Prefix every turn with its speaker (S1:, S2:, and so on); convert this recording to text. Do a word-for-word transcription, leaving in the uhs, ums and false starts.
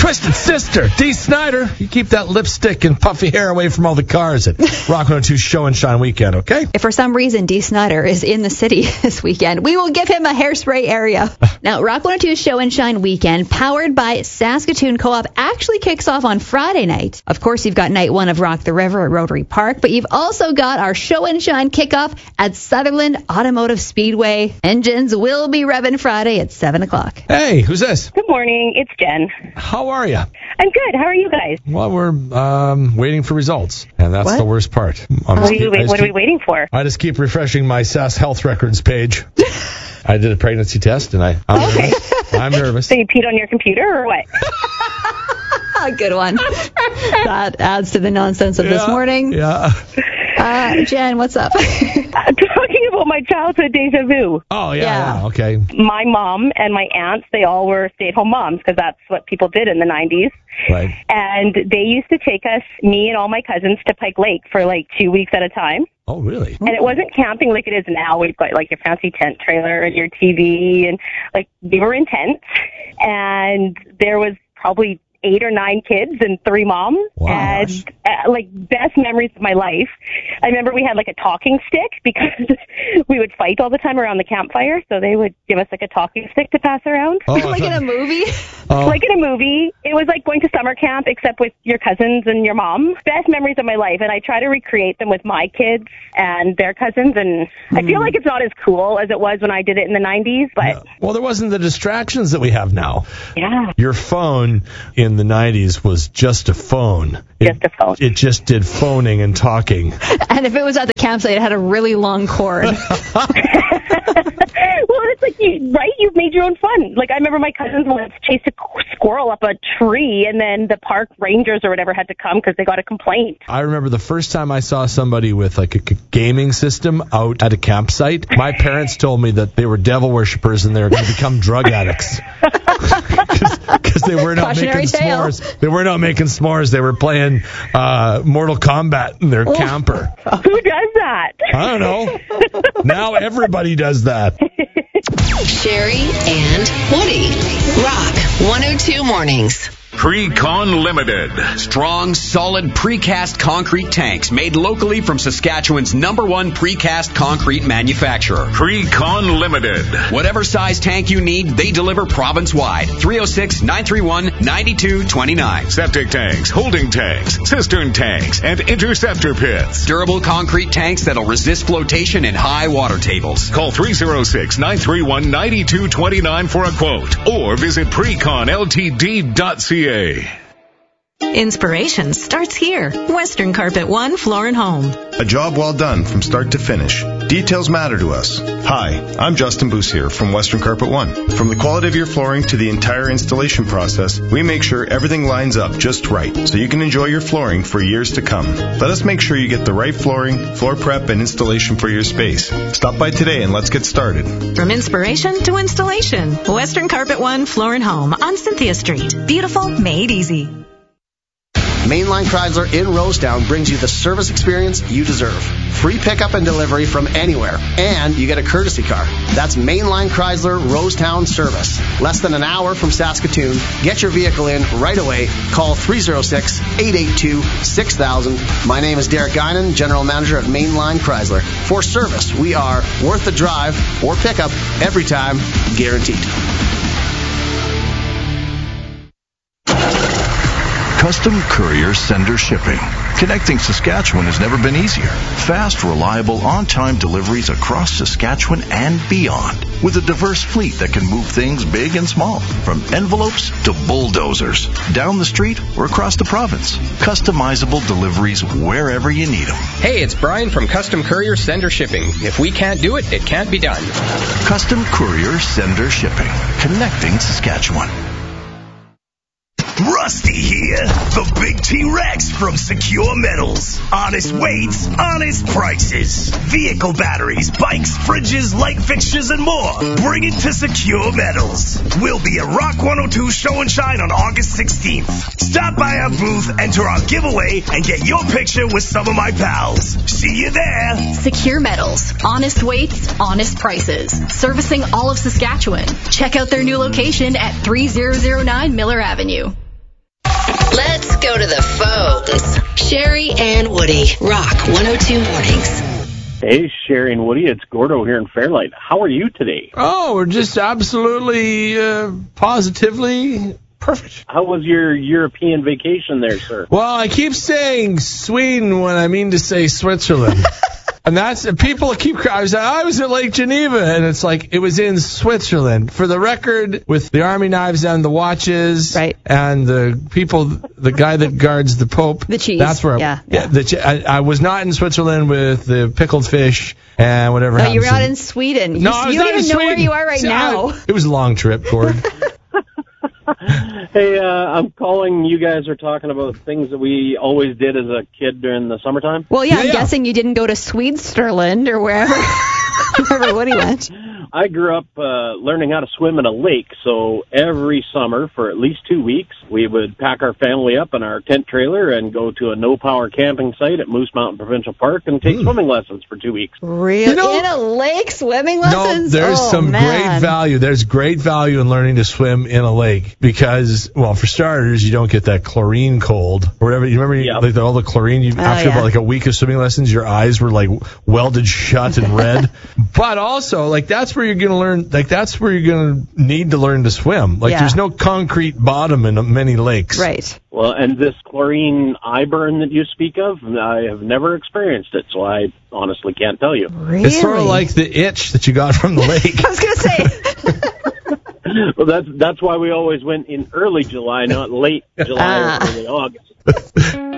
S1: Twisted Sister, Dee Snider. You keep that lipstick and puffy hair away from all the cars at Rock one oh two Show and Shine weekend, okay?
S2: If for some reason Dee Snider is in the city this weekend, we will give him a hairspray area. Now, Rock one oh two Show and Shine weekend, powered by Saskatoon Co-op, actually kicks off on Friday night. Of course, you've got night one of Rock the River at Rotary Park, but you've also got our Show and Shine kickoff at Sutherland Automotive Speedway. Engines will be revving Friday at seven o'clock.
S1: Hey, who's this?
S3: Good morning. It's Jen.
S1: How are you?
S3: I'm good. How are you guys?
S1: Well, we're um, waiting for results, and that's
S2: What?
S1: the worst part.
S3: What are, you, what are we waiting for?
S1: I just keep refreshing my S A S Health Records page. I did a pregnancy test, and I, I'm
S3: Okay.
S1: nervous. I'm nervous.
S3: So you peed on your computer or what?
S2: Good one. That adds to the nonsense of this
S1: Yeah,
S2: morning.
S1: Yeah.
S2: Uh, Jen, what's up?
S3: I'm talking about my childhood deja vu.
S1: Oh, yeah,
S2: Yeah.
S1: yeah, okay.
S3: My mom and my aunts, they all were stay-at-home moms because that's what people did in the nineties.
S1: Right.
S3: And they used to take us, me and all my cousins, to Pike Lake for like two weeks at a time.
S1: Oh, really?
S3: And it wasn't camping like it is now. We've got like your fancy tent trailer and your T V, and like we were in tents. And there was probably eight or nine kids and three moms.
S1: Wow.
S3: And uh, like best memories of my life. I remember we had like a talking stick because we would fight all the time around the campfire. So they would give us like a talking stick to pass around.
S1: Oh, I
S2: Like in
S1: thought-
S2: a movie?
S1: oh.
S3: Like in a movie. It was like going to summer camp except with your cousins and your mom. Best memories of my life. And I try to recreate them with my kids and their cousins. And I feel like it's not as cool as it was when I did it in the nineties. But
S1: Yeah. Well, there wasn't the distractions that we have now.
S3: yeah,
S1: Your phone in the nineties was just a phone. It,
S3: Just a phone.
S1: It just did phoning and talking.
S2: And if it was at the campsite, it had a really long cord.
S3: well, it's like, you, right? You've made your own fun. Like, I remember my cousins once chased a squirrel up a tree, and then the park rangers or whatever had to come because they got a complaint.
S1: I remember the first time I saw somebody with like a g- gaming system out at a campsite. My parents told me that they were devil worshippers and they were going to become drug addicts. Because they were not
S2: Cautionary
S1: making
S2: tale.
S1: s'mores. They were not making s'mores. They were playing uh, Mortal Kombat in their camper.
S3: Who does that?
S1: I don't know. Now everybody does that.
S4: Sherry and Woody. Rock one oh two Mornings.
S5: Pre-Con Limited.
S6: Strong, solid precast concrete tanks made locally from Saskatchewan's number one precast concrete manufacturer.
S5: Pre-Con Limited.
S6: Whatever size tank you need, they deliver province-wide. three oh six, nine three one, nine two two nine.
S5: Septic tanks, holding tanks, cistern tanks, and interceptor pits.
S6: Durable concrete tanks that'll resist flotation in high water tables.
S5: Call three oh six, nine three one, nine two two nine for a quote or visit precon l t d dot c a.
S7: Inspiration starts here. Western Carpet One Floor and Home.
S8: A job well done from start to finish. Details matter to us. Hi, I'm Justin Boussier from Western Carpet One. From the quality of your flooring to the entire installation process, we make sure everything lines up just right so you can enjoy your flooring for years to come. Let us make sure you get the right flooring, floor prep, and installation for your space. Stop by today and let's get started.
S7: From inspiration to installation. Western Carpet One Floor and Home on Cynthia Street. Beautiful, made easy.
S9: Mainline Chrysler in Rosetown brings you the service experience you deserve. Free pickup and delivery from anywhere, and you get a courtesy car. That's Mainline Chrysler Rosetown service. Less than an hour from Saskatoon. Get your vehicle in right away. Call three oh six, eight eight two, six thousand. My name is Derek Guinan, General Manager at Mainline Chrysler. For service, we are worth the drive or pickup every time, guaranteed.
S10: Custom Courier Sender Shipping. Connecting Saskatchewan has never been easier. Fast, reliable, on-time deliveries across Saskatchewan and beyond. With a diverse fleet that can move things big and small. From envelopes to bulldozers. Down the street or across the province. Customizable deliveries wherever you need them.
S11: Hey, it's Brian from Custom Courier Sender Shipping. If we can't do it, it can't be done.
S10: Custom Courier Sender Shipping. Connecting Saskatchewan.
S12: Rusty here, the big T-Rex from Secure Metals. Honest weights, honest prices. Vehicle batteries, bikes, fridges, light fixtures, and more. Bring it to Secure Metals. We'll be at Rock one oh two Show and Shine on August sixteenth. Stop by our booth, enter our giveaway, and get your picture with some of my pals. See you there.
S13: Secure Metals. Honest weights, honest prices. Servicing all of Saskatchewan. Check out their new location at three thousand nine Miller Avenue.
S4: to the phones. Sherry and Woody, Rock one oh two Mornings.
S14: Hey, Sherry and Woody, it's Gordo here in Fairlight. How are you today?
S1: Oh, we're just absolutely, uh, positively perfect.
S14: How was your European vacation there, sir?
S1: Well, I keep saying Sweden when I mean to say Switzerland. And that's, people keep, I was, I was at Lake Geneva, and it's like, it was in Switzerland. For the record, with the army knives and the watches,
S2: right,
S1: and the people, the guy that guards the Pope.
S2: The cheese.
S1: That's where,
S2: yeah.
S1: yeah, the che- I, I was not in Switzerland with the pickled fish and whatever.
S2: No, you're not in Sweden.
S1: No,
S2: you,
S1: I was
S2: you
S1: not
S2: don't even
S1: in
S2: know
S1: Sweden.
S2: where you are right
S1: See,
S2: now.
S1: I, it was a long trip, Gord.
S14: Hey, uh, I'm calling. You guys are talking about things that we always did as a kid during the summertime.
S2: Well, yeah,
S1: yeah
S2: I'm
S1: yeah.
S2: guessing you didn't go to Swedensterland or wherever, wherever Woody went.
S14: I grew up uh, learning how to swim in a lake, so every summer for at least two weeks, we would pack our family up in our tent trailer and go to a no-power camping site at Moose Mountain Provincial Park and take mm. swimming lessons for two weeks.
S2: Really? You know, in a lake, swimming lessons?
S1: No, there's
S2: oh,
S1: some
S2: man.
S1: great value. There's great value in learning to swim in a lake because, well, for starters, you don't get that chlorine cold or whatever. You remember yep. like all the chlorine? You, oh, after
S2: yeah.
S1: about like a week of swimming lessons, your eyes were like welded shut and red. But also, like that's where you're going to learn. Like that's where you're going to need to learn to swim. Like
S2: yeah.
S1: there's no concrete bottom in many lakes.
S2: Right.
S14: Well, and this chlorine eye burn that you speak of, I have never experienced it, so I honestly can't tell you.
S2: Really?
S1: It's sort of like the itch that you got from the lake.
S2: I was going to
S14: say. Well, that's that's why we always went in early July, not late July or early August.